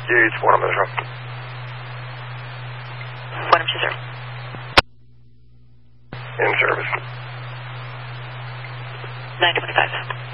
Yates, Fordham, Metro. Fordham 20. In service. 925.